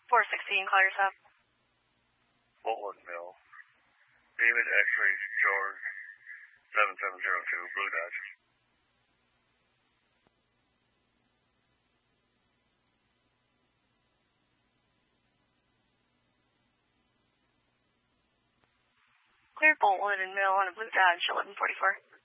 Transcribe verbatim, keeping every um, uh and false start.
four sixteen, call yourself. Boltwood Mill. David X-ray George, seven seven zero two, Blue Dodge. Clear Boltwood and Mill on a Blue Dodge, eleven forty-four.